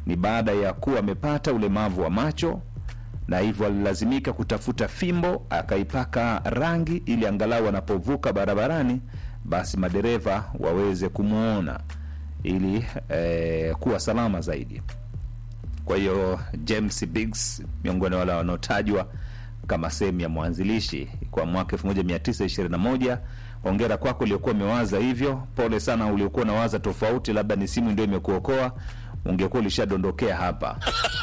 ni baada ya kuwa amepata ulemavu wa macho, na hivyo alilazimika kutafuta fimbo akaipaka rangi ili angalau anapovuka barabarani basi madereva waweze kumuona ili kuwa salama zaidi. Kwa hiyo James Biggs miongoni wale wanaotajwa kama sehemu ya mwanzilishi kwa mwaka 1921. Hongera kwako uliokuwa umewaza hivyo. Pole sana uliokuwa unawaza tofauti, labda ni simu ndio imekuokoa, ungekuwa ulishadondokea hapa.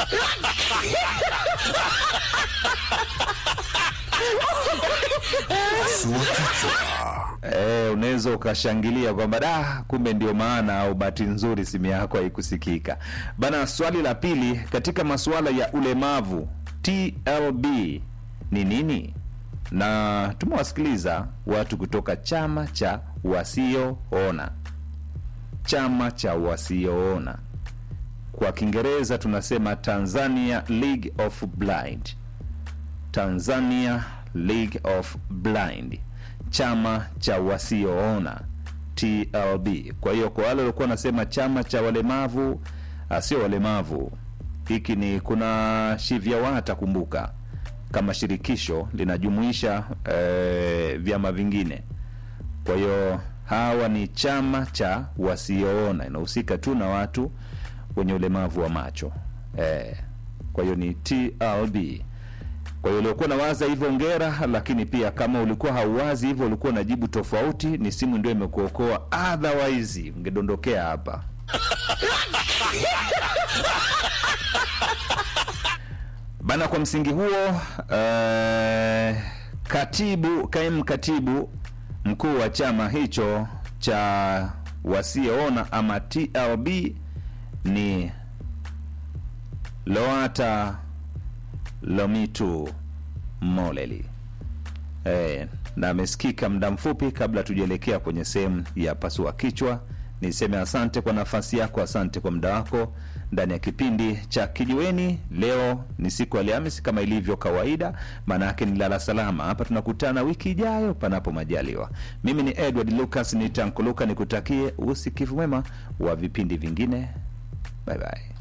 Unaweza ukashangilia kwamba kumbe ndio maana au bahati nzuri simu yako haikusikika. Bana, swali la pili, katika masuala ya ulemavu TLB ni nini? Na tumewasikiliza watu kutoka chama cha wasioona. Chama cha wasioona kwa Kiingereza tunasema Tanzania League of Blind. Tanzania League of Blind, chama cha wasioona TLB. Kwa hiyo kwa wale walikuwa nasema chama cha walemavu, sio walemavu, hiki ni kuna SHIVYAWATA, kumbuka kama shirikisho linajumuisha vyama vingine. Kwa hiyo hawa ni chama cha wasioona, inahusika tu na watu wenye ulemavu wa macho. Kwa hiyo ni TLB. Kwa hiyo ulikuwa na waza hivyo, hongera, lakini pia kama ulikuwa hauwazi hivyo, ulikuwa unajibu tofauti, ni simu ndio imekuokoa, otherwise ungedondokea hapa. Bana, kwa msingi huo kaimu katibu mkuu wa chama hicho cha wasioona ama TLB ni Loata Lomitu Moleli. Na amesikika muda mfupi kabla tujelekea kwenye sehemu ya pasua kichwa. Niseme asante kwa nafasi yako, asante kwa muda wako ndani ya kipindi cha Kijiweni. Leo ni siku ya Alhamisi kama ilivyo kawaida, maana yake ni lala salama. Hapa tunakutana wiki ijayo panapo majaliwa. Mimi ni Edward Lucas, nitankuluka, nikutakie usikivu mwema wa vipindi vingine. Bye bye.